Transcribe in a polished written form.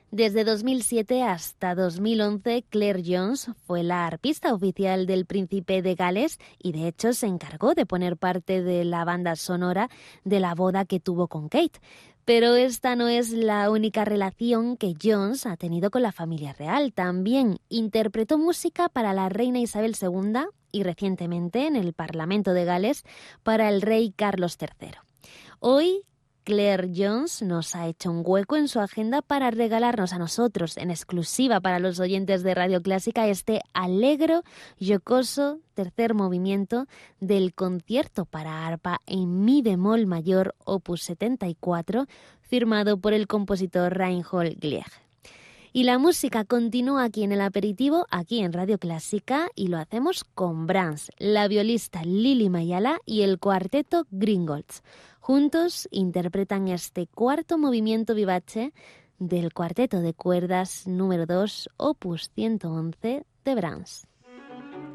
Desde 2007 hasta 2011, Claire Jones fue la arpista oficial del Príncipe de Gales y de hecho se encargó de poner parte de la banda sonora de la boda que tuvo con Kate. Pero esta no es la única relación que Jones ha tenido con la familia real. También interpretó música para la reina Isabel II y recientemente en el Parlamento de Gales para el rey Carlos III. Hoy Claire Jones nos ha hecho un hueco en su agenda para regalarnos a nosotros, en exclusiva para los oyentes de Radio Clásica, este alegro, jocoso tercer movimiento del concierto para arpa en mi bemol mayor opus 74, firmado por el compositor Reinhold Glieg. Y la música continúa aquí en el aperitivo, aquí en Radio Clásica, y lo hacemos con Brahms, la violista Lili Mayala y el cuarteto Gringolds. Juntos interpretan este cuarto movimiento vivace del cuarteto de cuerdas número 2, opus 111 de Brahms.